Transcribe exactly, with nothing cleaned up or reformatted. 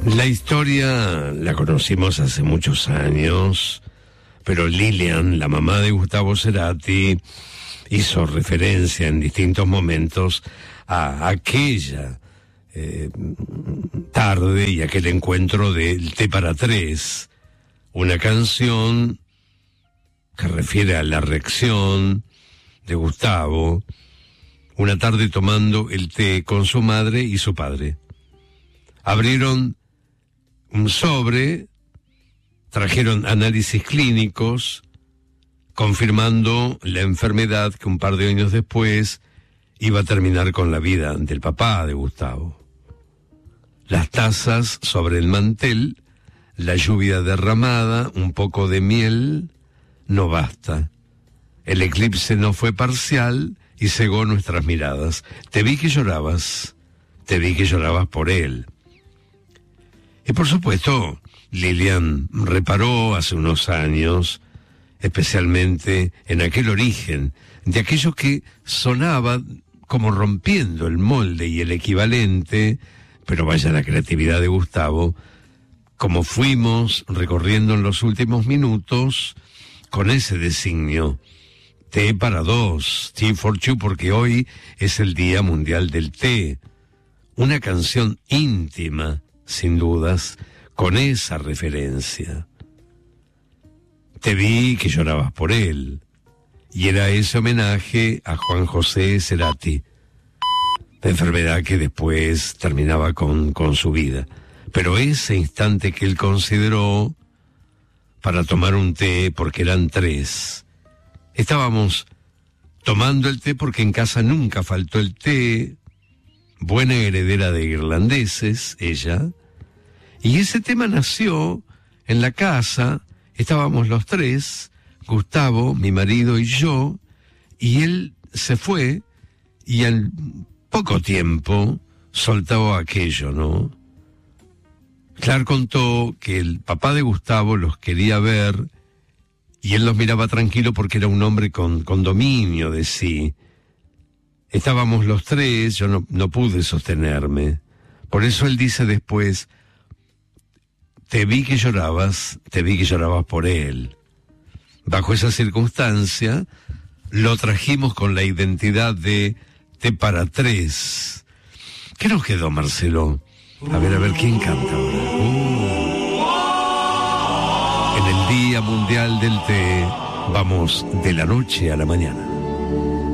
La historia la conocimos hace muchos años, pero Lilian, la mamá de Gustavo Cerati, hizo referencia en distintos momentos a aquella eh, tarde y aquel encuentro del Té para Tres, una canción que refiere a la reacción de Gustavo, una tarde tomando el té con su madre y su padre. Abrieron un sobre, trajeron análisis clínicos, confirmando la enfermedad que un par de años después iba a terminar con la vida del papá de Gustavo. Las tazas sobre el mantel, la lluvia derramada, un poco de miel, no basta. El eclipse no fue parcial y cegó nuestras miradas. Te vi que llorabas, te vi que llorabas por él. Y por supuesto, Lilian reparó hace unos años, especialmente en aquel origen, de aquello que sonaba como rompiendo el molde y el equivalente, pero vaya la creatividad de Gustavo, como fuimos recorriendo en los últimos minutos con ese designio. Té para dos, Tea for Two, porque hoy es el Día Mundial del Té. Una canción íntima, sin dudas, con esa referencia. Te vi que llorabas por él, y era ese homenaje a Juan José Cerati, la enfermedad que después terminaba con, con su vida. Pero ese instante que él consideró para tomar un té, porque eran tres. Estábamos tomando el té porque en casa nunca faltó el té, buena heredera de irlandeses, ella, y ese tema nació en la casa, estábamos los tres, Gustavo, mi marido y yo, y él se fue, y al poco tiempo soltó aquello, ¿no? Clark contó que el papá de Gustavo los quería ver, y él los miraba tranquilo porque era un hombre con, con dominio de sí. Estábamos los tres, yo no, no pude sostenerme. Por eso él dice después, te vi que llorabas, te vi que llorabas por él. Bajo esa circunstancia, lo trajimos con la identidad de Té para Tres. ¿Qué nos quedó, Marcelo? A ver, a ver, ¿quién canta ahora? Uh. En el Día Mundial del Té, vamos de la noche a la mañana.